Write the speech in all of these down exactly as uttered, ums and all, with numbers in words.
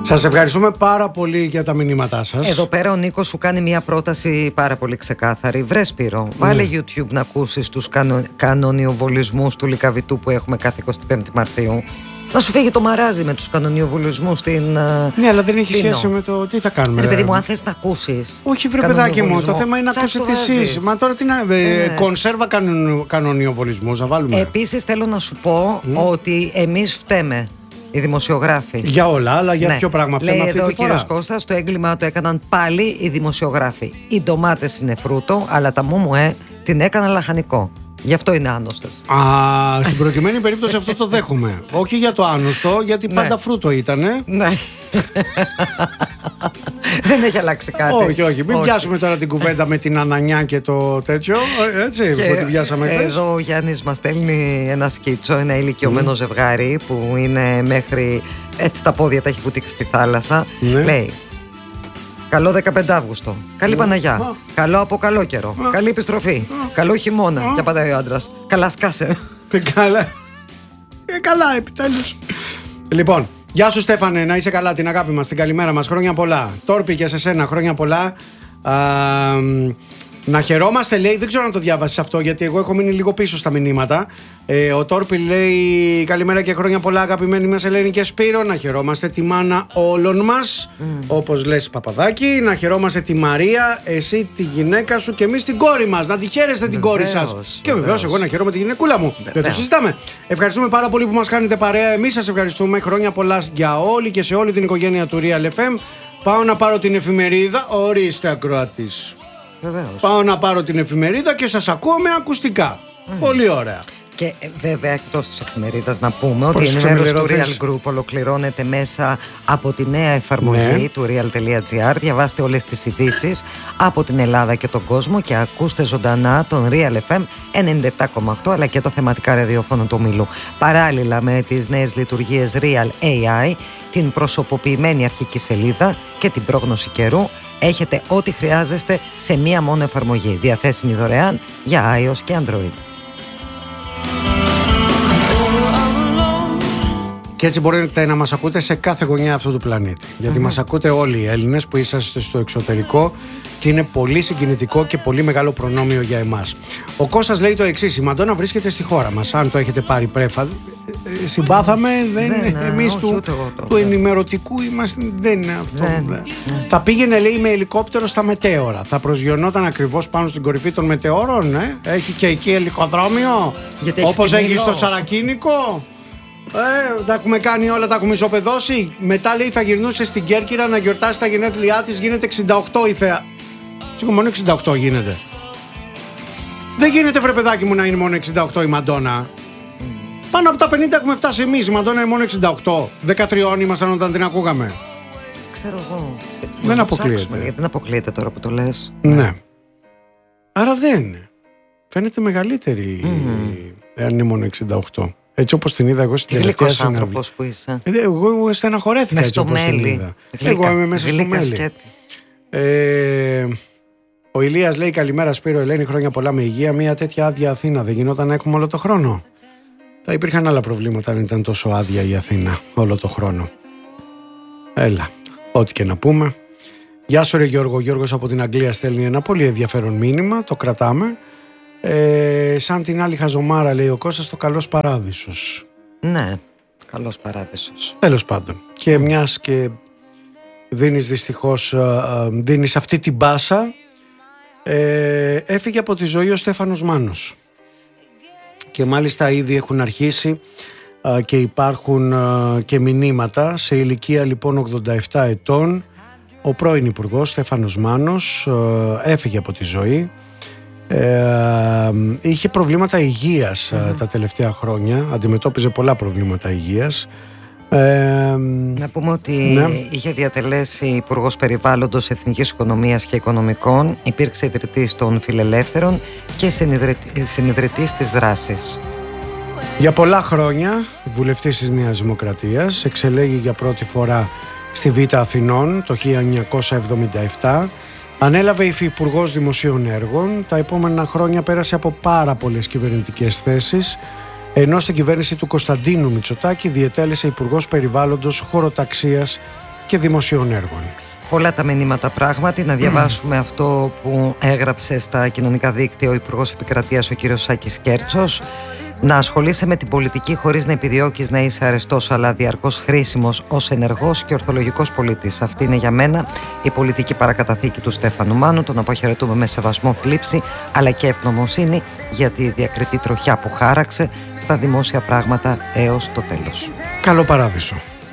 Σας ευχαριστούμε πάρα πολύ για τα μηνύματά σας. Εδώ πέρα ο Νίκος σου κάνει μια πρόταση πάρα πολύ ξεκάθαρη. Βρε Σπύρο, βάλε ναι. YouTube να ακούσεις τους κανο... κανονιοβολισμούς του Λυκαβητού που έχουμε κάθε εικοστή πέμπτη Μαρτίου. Να σου φύγει το μαράζι με τους κανονιοβολισμούς στην. Ναι, αλλά δεν έχει Λίνο. σχέση με το τι θα κάνουμε. Ρε παιδί μου, αν θες να ακούσεις. Όχι, βρε παιδάκι μου, το θέμα είναι να ακούσετε εσείς. Μα τώρα τι να. Ε, ε, κονσέρβα κανονιοβολισμούς, να βάλουμε. Επίσης θέλω να σου πω mm. ότι εμείς φταίμε. Οι δημοσιογράφοι. Για όλα, αλλά για ναι. ποιο πράγμα φταίμε αυτή τη φορά. Λέει εδώ ο κύριος Κώστας, το έγκλημα το έκαναν πάλι οι δημοσιογράφοι. Οι ντομάτες είναι φρούτο, αλλά τα μουμουέ την έκαναν λαχανικό. Γι' αυτό είναι άνοστες. Α, στην προκειμένη περίπτωση αυτό το δέχομαι. Όχι για το άνοστο, γιατί ναι. πάντα φρούτο ήτανε. Ναι. Δεν έχει αλλάξει κάτι. Όχι, όχι. Μην όχι. πιάσουμε τώρα την κουβέντα με την ανανιά και το τέτοιο. Έτσι, που την πιάσαμε χθες. Εδώ ο Γιάννης μας στέλνει ένα σκίτσο, ένα ηλικιωμένο mm. ζευγάρι που είναι μέχρι. Έτσι τα πόδια τα έχει βουτήξει στη θάλασσα. Ναι. Λέει. Καλό δεκαπέντε Αύγουστο. Καλή mm. Παναγιά. Mm. Καλό από καλό καιρό. Mm. Καλή επιστροφή. Mm. Καλό χειμώνα. Mm. Και απαντάει ο άντρας. Καλά, σκάσε. Καλά. Ε, καλά, επιτέλους. Λοιπόν. Γεια σου Στέφανε, να είσαι καλά, την αγάπη μας, την καλημέρα μας, χρόνια πολλά. Τόρπι και σε σένα, χρόνια πολλά. Α, να χαιρόμαστε, λέει, δεν ξέρω αν το διάβασες αυτό, γιατί εγώ έχω μείνει λίγο πίσω στα μηνύματα. Ε, ο Τόρπι λέει καλημέρα και χρόνια πολλά, αγαπημένη μας Ελένη και Σπύρο. Να χαιρόμαστε τη μάνα όλων μας, mm. όπως λες Παπαδάκη. Να χαιρόμαστε τη Μαρία, εσύ τη γυναίκα σου και εμείς την κόρη μας. Να τη χαίρεστε την κόρη σας. Και βεβαίως εγώ να χαιρόμαι τη γυναικούλα μου. Βεβαίως. Δεν το συζητάμε. Ευχαριστούμε πάρα πολύ που μας κάνετε παρέα. Εμείς σας ευχαριστούμε. Χρόνια πολλά για όλη και σε όλη την οικογένεια του Real εφ εμ. Πάω να πάρω την εφημερίδα. Ορίστε ακροατής. Βεβαίως. Πάω να πάρω την εφημερίδα και σας ακούω με ακουστικά. Mm. Πολύ ωραία. Και βέβαια εκτός της εφημερίδας να πούμε ότι η ενημέρωση του Real Group ολοκληρώνεται μέσα από τη νέα εφαρμογή ναι. του real.gr. Διαβάστε όλες τις ειδήσεις από την Ελλάδα και τον κόσμο και ακούστε ζωντανά τον Real εφ εμ ενενήντα επτά κόμμα οκτώ αλλά και τα θεματικά ραδιόφωνα του ομίλου. Παράλληλα με τις νέες λειτουργίες Real έι άι, την προσωποποιημένη αρχική σελίδα και την πρόγνωση καιρού, έχετε ό,τι χρειάζεστε σε μία μόνο εφαρμογή, διαθέσιμη δωρεάν για iOS και Android. Και έτσι μπορείτε να μας ακούτε σε κάθε γωνιά αυτού του πλανήτη. Γιατί mm-hmm. μας ακούτε όλοι οι Έλληνες που είσαστε στο εξωτερικό και είναι πολύ συγκινητικό και πολύ μεγάλο προνόμιο για εμάς. Ο Κώστας λέει το εξής: η Μαντόνα βρίσκεται στη χώρα μας. Αν το έχετε πάρει πρέφα, συμπάθαμε, δεν είναι. Εμείς του, του ενημερωτικού είμαστε, δεν είναι αυτό. Δεν, δεν. Θα πήγαινε, λέει, με ελικόπτερο στα μετέωρα. Θα προσγειωνόταν ακριβώς πάνω στην κορυφή των μετεώρων. Ε? Έχει και εκεί ελικοδρόμιο, όπως έχει στο Σαρακίνικο. Ε, τα έχουμε κάνει όλα, τα έχουμε ισοπεδώσει. Μετά λέει θα γυρνούσε στην Κέρκυρα να γιορτάσει τα γενέθλιά της. Γίνεται εξήντα οκτώ η Θεά. Σίγουρα μόνο εξήντα οκτώ γίνεται. Δεν γίνεται, βρε παιδάκι μου, να είναι μόνο εξήντα οκτώ η Μαντόνα. Mm. Πάνω από τα πενήντα έχουμε φτάσει εμείς. Η Μαντόνα είναι μόνο εξήντα οκτώ. δεκατρία ήμασταν όταν την ακούγαμε. Ξέρω εγώ. Δεν αποκλείεται. Γιατί δεν αποκλείεται τώρα που το λες. Ναι. Άρα δεν είναι. Φαίνεται μεγαλύτερη mm. αν είναι μόνο εξήντα οκτώ. Έτσι όπως την είδα εγώ στην τελευταία συναυλία. άνθρωπος που είσαι. Εγώ στεναχωρέθηκα έτσι όπως την είδα. Γλύκα, εγώ είμαι μέσα στο μέλι. Ε, ο Ηλίας λέει καλημέρα Σπύρο, Ελένη, χρόνια πολλά με υγεία. Μια τέτοια άδεια Αθήνα δεν γινόταν να έχουμε όλο το χρόνο. Θα υπήρχαν άλλα προβλήματα αν ήταν τόσο άδεια η Αθήνα όλο το χρόνο. Έλα, ό,τι και να πούμε. Γεια σου ρε Γιώργο. Γιώργος από την Αγγλία στέλνει ένα πολύ ενδιαφέρον μήνυμα. Το κρατάμε. Ε, σαν την άλλη χαζομάρα λέει ο Κώστας, το καλός παράδεισος. Ναι, καλός παράδεισος. Τέλος πάντων. Και μιας και δίνεις δυστυχώς δίνεις αυτή την πάσα, ε, έφυγε από τη ζωή ο Στέφανος Μάνος. Και μάλιστα ήδη έχουν αρχίσει α, και υπάρχουν α, και μηνύματα. Σε ηλικία λοιπόν ογδόντα επτά ετών ο πρώην υπουργός Στέφανος Μάνος α, έφυγε από τη ζωή. Ε, είχε προβλήματα υγείας mm. τα τελευταία χρόνια. Αντιμετώπιζε πολλά προβλήματα υγείας. ε, Να πούμε ότι ναι. είχε διατελέσει Υπουργός Περιβάλλοντος, Εθνικής Οικονομίας και Οικονομικών. Υπήρξε ιδρυτής των Φιλελεύθερων και συνιδρυτής της Δράσης. Για πολλά χρόνια βουλευτής της Νέας Δημοκρατίας. Εξελέγει για πρώτη φορά στη Β' Αθηνών το χίλια εννιακόσια εβδομήντα επτά. Ανέλαβε υφυπουργός Δημοσίων Έργων. Τα επόμενα χρόνια πέρασε από πάρα πολλές κυβερνητικές θέσεις, ενώ στην κυβέρνηση του Κωνσταντίνου Μητσοτάκη διετέλεσε υπουργός Περιβάλλοντος, Χωροταξίας και δημοσίων έργων. Πολλά τα μηνύματα πράγματι. Να διαβάσουμε mm. αυτό που έγραψε στα κοινωνικά δίκτυα ο Υπουργός Επικρατείας ο κύριος Σάκης Κέρτσος. Να ασχολείσαι με την πολιτική χωρίς να επιδιώκεις να είσαι αρεστός, αλλά διαρκώς χρήσιμος ως ενεργός και ορθολογικός πολίτης. Αυτή είναι για μένα η πολιτική παρακαταθήκη του Στέφανου Μάνου. Τον αποχαιρετούμε με σεβασμό, θλίψη αλλά και ευγνωμοσύνη για τη διακριτή τροχιά που χάραξε στα δημόσια πράγματα έως το τέλος. Καλό παράδεισο.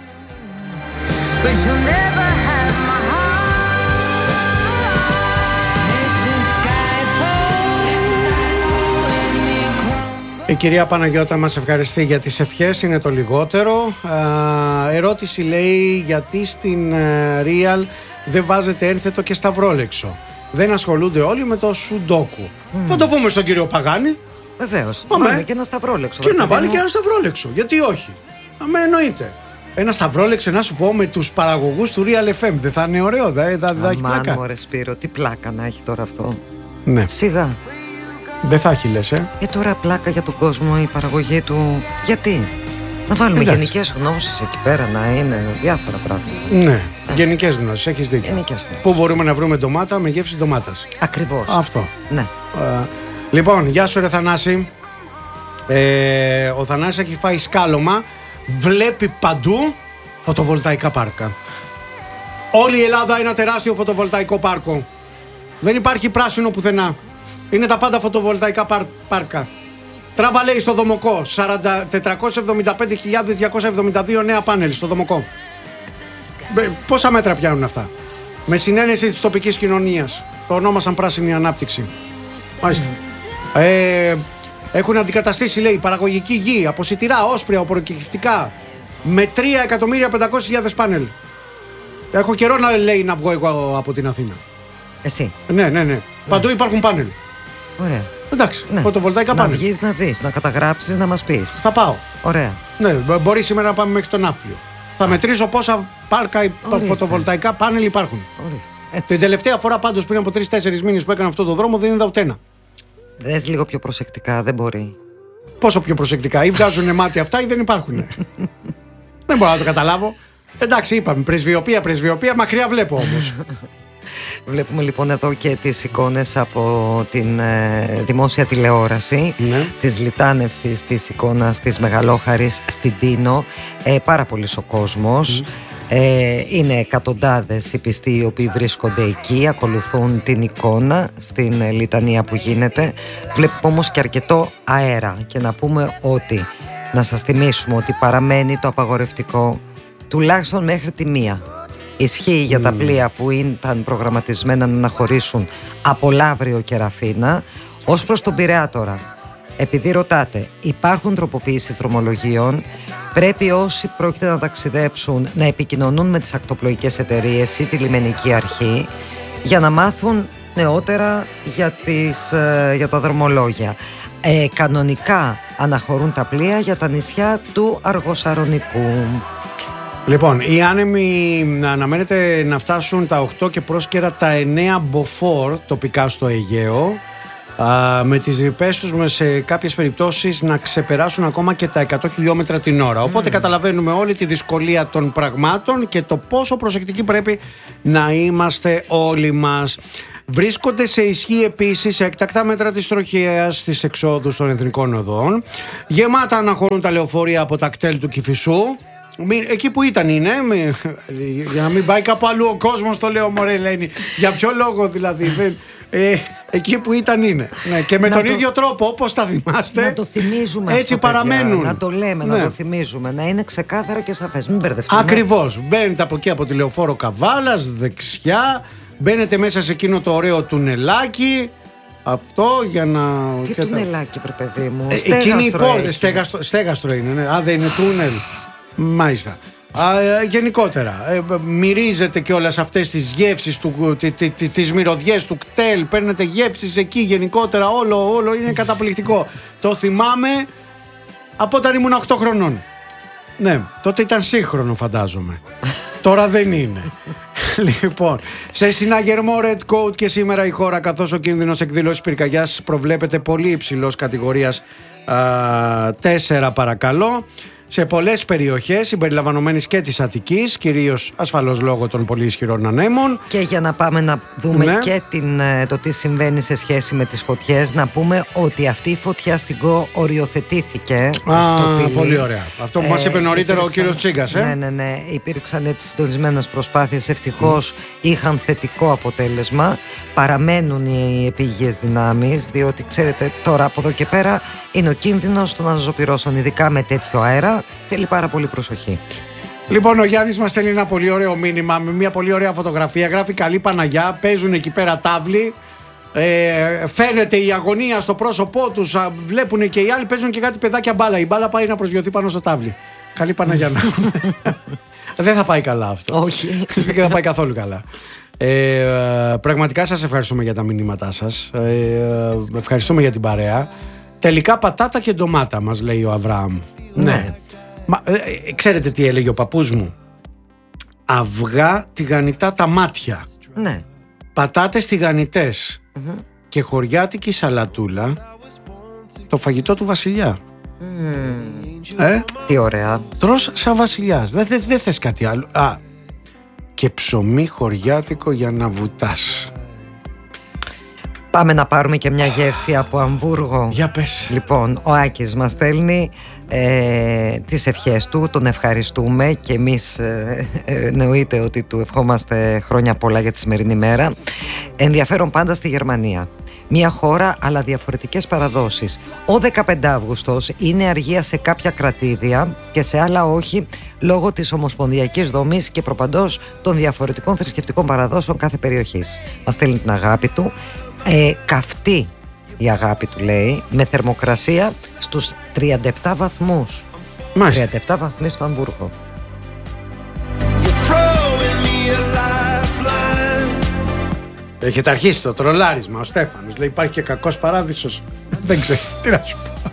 Η κυρία Παναγιώτα μας ευχαριστεί για τις ευχές, είναι το λιγότερο. Α, ερώτηση λέει, γιατί στην uh, Real δεν βάζετε ένθετο και σταυρόλεξο? Δεν ασχολούνται όλοι με το σουντόκου. Mm. Θα το πούμε στον κύριο Παγάνη. Βεβαίως, βάλει και ένα σταυρόλεξο. Και να βάλει και ένα σταυρόλεξο, γιατί όχι? Αμέ, εννοείται. Ένα σταυρόλεξο, να σου πω, με τους παραγωγούς του Real εφ εμ. Δεν θα είναι ωραίο? Δεν θα, θα έχει πλάκα? Αμάν, μωρέ Σπύρο, τι πλάκα να έχει τώρα αυτό. Ναι. Σιγά. Δεν θα έχει, λες, ε. Ε, τώρα πλάκα για τον κόσμο η παραγωγή του. Γιατί? Να βάλουμε γενικές γνώσεις εκεί πέρα, να είναι διάφορα πράγματα. Ναι, ε. γενικές γνώσεις, έχεις δίκιο. Γενικές γνώσεις. Πού μπορούμε να βρούμε ντομάτα με γεύση ντομάτας? Ακριβώς. Αυτό. Ναι. Ε, λοιπόν, γεια σου ρε Θανάση. Ε, ο Θανάσης έχει φάει σκάλωμα. Βλέπει παντού φωτοβολταϊκά πάρκα. Όλη η Ελλάδα είναι ένα τεράστιο φωτοβολταϊκό πάρκο. Δεν υπάρχει πράσινο πουθενά. Είναι τα πάντα φωτοβολταϊκά πάρ, πάρκα. Τράβα λέει στο Δομοκό τετρακόσιες εβδομήντα πέντε χιλιάδες διακόσια εβδομήντα δύο νέα πάνελ στο Δομοκό. Πόσα μέτρα πιάνουν αυτά? Με συνένεση της τοπικής κοινωνίας. Το ονόμασαν πράσινη ανάπτυξη. Μάλιστα. Mm. Ε, έχουν αντικαταστήσει, λέει, παραγωγική γη από σιτηρά, όσπρια, προκυκτικά με τρία εκατομμύρια πεντακόσιες χιλιάδες πάνελ. Έχω καιρό να λέει να βγω εγώ από την Αθήνα. Εσύ? Ναι, ναι, ναι. ναι. Παντού υπάρχουν πάνελ. Ωραία. Εντάξει, ναι. φωτοβολταϊκά να πάνελ. Να βγεις να δεις, να καταγράψεις, να μας πεις. Θα πάω. Ωραία. Ναι, μπορεί σήμερα να πάμε μέχρι τον Ναύπλιο. Θα μετρήσω πόσα πάρκα Ορίστε. φωτοβολταϊκά πάνελ υπάρχουν. Την τελευταία φορά πάντως πριν από τρεις τέσσερις μήνες που έκανα αυτό το δρόμο δεν είδα ούτε ένα. Δες λίγο πιο προσεκτικά, δεν μπορεί. Πόσο πιο προσεκτικά? Ή βγάζουν μάτια αυτά ή δεν υπάρχουν. Δεν μπορώ να το καταλάβω. Εντάξει, είπαμε πρεσβειοποία, πρεσβειοποία, μακριά βλέπω όμως. Βλέπουμε λοιπόν εδώ και τις εικόνες από την ε, δημόσια τηλεόραση, ναι. της λιτάνευσης της εικόνας της Μεγαλόχαρης στην Τίνο. ε, Πάρα πολύς ο κόσμος. Mm. ε, Είναι εκατοντάδες οι πιστοί οι οποίοι βρίσκονται εκεί, ακολουθούν την εικόνα στην ε, λιτανία που γίνεται. Βλέπουμε όμως και αρκετό αέρα. Και να πούμε ότι, να σας θυμίσουμε ότι παραμένει το απαγορευτικό τουλάχιστον μέχρι τη μία. Ισχύει για τα πλοία που ήταν προγραμματισμένα να αναχωρήσουν από Λαύριο και Ραφίνα. Ως προς τον Πειραιά τώρα, επειδή ρωτάτε, υπάρχουν τροποποιήσεις δρομολογίων, πρέπει όσοι πρόκειται να ταξιδέψουν να επικοινωνούν με τις ακτοπλοϊκές εταιρείες ή τη λιμενική αρχή για να μάθουν νεότερα για, τις, για τα δρομολόγια. Ε, κανονικά αναχωρούν τα πλοία για τα νησιά του Αργοσαρονικού. Λοιπόν, οι άνεμοι αναμένεται να φτάσουν τα οκτώ και πρόσκαιρα τα εννέα μποφόρ τοπικά στο Αιγαίο, α, με τις ρηπές τους σε κάποιες περιπτώσεις να ξεπεράσουν ακόμα και τα εκατό χιλιόμετρα την ώρα. Οπότε mm. καταλαβαίνουμε όλη τη δυσκολία των πραγμάτων και το πόσο προσεκτικοί πρέπει να είμαστε όλοι μας. Βρίσκονται σε ισχύ επίσης έκτακτα μέτρα της τροχέας στις εξόδους των εθνικών οδών. Γεμάτα αναχωρούν τα λεωφορεία από τα κτέλ του Κηφισού. Εκεί που ήταν είναι, για να μην πάει κάπου αλλού ο κόσμος, το λέω μωρέ Ελένη. Για ποιο λόγο δηλαδή? ε, Εκεί που ήταν είναι, ναι, και με να τον το... ίδιο τρόπο όπως τα θυμάστε. Να το θυμίζουμε έτσι αυτό, παραμένουν παιδιά, να το λέμε, ναι. να το θυμίζουμε. Να είναι ξεκάθαρο και σαφές, μην μπερδευτούμε. Ακριβώς, μπαίνετε από εκεί από τη Λεωφόρο Καβάλας δεξιά, μπαίνετε μέσα σε εκείνο το ωραίο τουνελάκι. Αυτό για να... Τι τουνελάκι βρε παιδί μου? ε, Εκείνη η πόλη, στέγαστρο, στέγαστρο είναι, ναι. Α, δεν είναι τούνελ? Μάλιστα. Α, ε, γενικότερα ε, μυρίζετε και όλες αυτές τις γεύσεις του, τι, τι, τι, τις μυρωδιές του κτέλ. Παίρνετε γεύσεις εκεί γενικότερα. Όλο, όλο είναι καταπληκτικό. Το θυμάμαι από όταν ήμουν οκτώ χρονών. Ναι, τότε ήταν σύγχρονο φαντάζομαι. Τώρα δεν είναι. Λοιπόν, σε συναγερμό Red Coat και σήμερα η χώρα, καθώς ο κίνδυνος εκδήλωσης πυρκαγιάς προβλέπεται πολύ υψηλός, κατηγορίας τέσσερα παρακαλώ. σε πολλές περιοχές συμπεριλαμβανομένης και της Αττικής, κυρίως ασφαλώς λόγω των πολύ ισχυρών ανέμων. Και για να πάμε να δούμε ναι. και την, το τι συμβαίνει σε σχέση με τις φωτιές, να πούμε ότι αυτή η φωτιά στην Κο οριοθετήθηκε. Α, στο Πηλί. Πολύ ωραία. Αυτό που ε, μας είπε νωρίτερα ο κύριος Τσίγκας. Ε? Ναι, ναι, ναι. Υπήρξαν έτσι συντονισμένες προσπάθειες. Ευτυχώς mm. είχαν θετικό αποτέλεσμα. Παραμένουν οι επίγειες δυνάμεις, διότι ξέρετε τώρα από εδώ και πέρα είναι ο κίνδυνος των αναζωπυρώσεων, ειδικά με τέτοιο αέρα. Θέλει πάρα πολύ προσοχή. Λοιπόν, ο Γιάννης μας στέλνει ένα πολύ ωραίο μήνυμα με μια πολύ ωραία φωτογραφία. Γράφει καλή Παναγιά, παίζουν εκεί πέρα τάβλοι. Ε, φαίνεται η αγωνία στο πρόσωπό τους. Βλέπουν και οι άλλοι, παίζουν και κάτι παιδάκια μπάλα. Η μπάλα πάει να προσγειωθεί πάνω στο τάβλι. Καλή Παναγιά να έχουμε. Δεν θα πάει καλά αυτό. Όχι. Δεν θα πάει καθόλου καλά. Ε, πραγματικά σας ευχαριστούμε για τα μηνύματά σας. Ε, ευχαριστούμε για την παρέα. Τελικά πατάτα και ντομάτα, μας λέει ο Αβραάμ. Ναι. ναι. Μα, ε, ε, ξέρετε τι έλεγε ο παππούς μου? Αυγά τηγανιτά τα μάτια. Ναι. Πατάτες τηγανιτές. Mm-hmm. Και χωριάτικη σαλατούλα. Το φαγητό του βασιλιά. Mm. Ε? Τι ωραία. Τρως σαν βασιλιάς. Δεν δε, δε θες κάτι άλλο. Α, και ψωμί χωριάτικο για να βουτάς. Πάμε να πάρουμε και μια γεύση από Αμβούργο. Για πες. Λοιπόν, ο Άκης μας στέλνει ε, τις ευχές του, τον ευχαριστούμε και εμείς ε, ε, εννοείται ότι του ευχόμαστε χρόνια πολλά για τη σημερινή μέρα. Ενδιαφέρον πάντα στη Γερμανία. Μια χώρα αλλά διαφορετικές παραδόσεις. Ο δεκαπέντε Αυγούστος είναι αργία σε κάποια κρατήδια και σε άλλα όχι, λόγω της ομοσπονδιακής δομής και προπαντός των διαφορετικών θρησκευτικών παραδόσεων κάθε περιοχής. Μας στέλνει την αγάπη του. Ε, καυτή η αγάπη του, λέει, με θερμοκρασία στους τριάντα επτά βαθμούς. Μάλιστα. τριάντα επτά βαθμοί στο Αμβούργο. Έχετε αρχίσει το τρολάρισμα. Ο Στέφανος λέει υπάρχει και κακός παράδεισος. Δεν ξέρω τι να σου πω.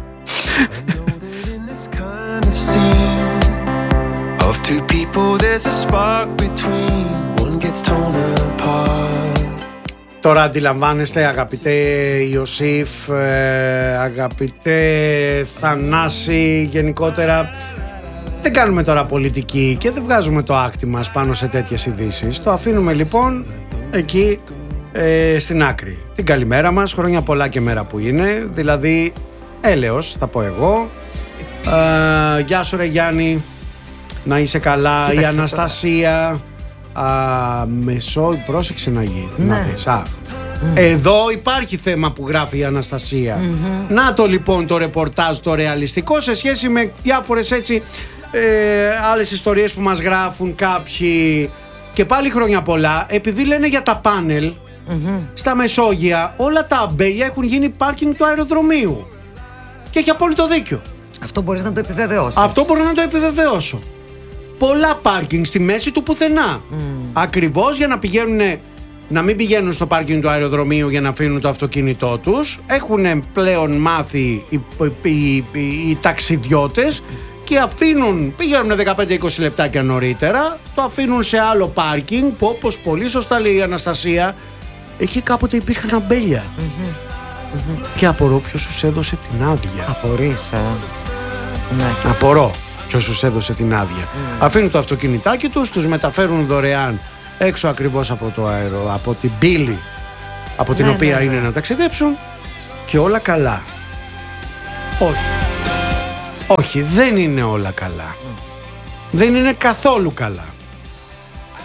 Τώρα αντιλαμβάνεστε, αγαπητέ Ιωσήφ, ε, αγαπητέ Θανάση, γενικότερα δεν κάνουμε τώρα πολιτική και δεν βγάζουμε το άκτη μας πάνω σε τέτοιες ειδήσεις. Το αφήνουμε λοιπόν εκεί ε, στην άκρη. Την καλημέρα μας, χρόνια πολλά και μέρα που είναι, δηλαδή έλεος θα πω εγώ. Ε, γεια σου ρε Γιάννη, να είσαι καλά. Κοίταξε, η Αναστασία α, Μεσό, πρόσεξε να γίνει. Ναι. Α, mm. Εδώ υπάρχει θέμα που γράφει η Αναστασία. Mm-hmm. Να το λοιπόν το ρεπορτάζ το ρεαλιστικό σε σχέση με διάφορες έτσι ε, άλλες ιστορίες που μας γράφουν κάποιοι. Και πάλι χρόνια πολλά, επειδή λένε για τα πάνελ mm-hmm. στα Μεσόγεια, όλα τα αμπέλια έχουν γίνει πάρκινγκ του αεροδρομίου. Και έχει απόλυτο δίκιο. Αυτό μπορείς να το επιβεβαιώσεις. Αυτό μπορώ να το επιβεβαιώσω. Πολλά πάρκινγκ στη μέση του πουθενά. Mm. Ακριβώς για να πηγαίνουν, να μην πηγαίνουν στο πάρκινγκ του αεροδρομίου για να αφήνουν το αυτοκίνητό τους. Έχουν πλέον μάθει οι, οι, οι, οι, οι ταξιδιώτες και αφήνουν, πηγαίνουν δεκαπέντε με είκοσι λεπτάκια νωρίτερα, το αφήνουν σε άλλο πάρκινγκ που, όπως πολύ σωστά λέει η Αναστασία, εκεί κάποτε υπήρχαν αμπέλια. Mm-hmm. Mm-hmm. Και απορώ ποιος τους έδωσε την άδεια. Απορείς, ε. Ναι. Απορώ ποιος τους έδωσε την άδεια. Mm. Αφήνουν το αυτοκινητάκι τους, τους μεταφέρουν δωρεάν έξω ακριβώς από το αέρο, από την πύλη από την ναι, οποία ναι, είναι ναι. να ταξιδέψουν και όλα καλά. Όχι. Όχι, δεν είναι όλα καλά. Mm. Δεν είναι καθόλου καλά.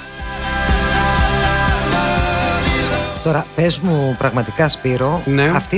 Τώρα πες μου πραγματικά, Σπύρο, ναι. αυτή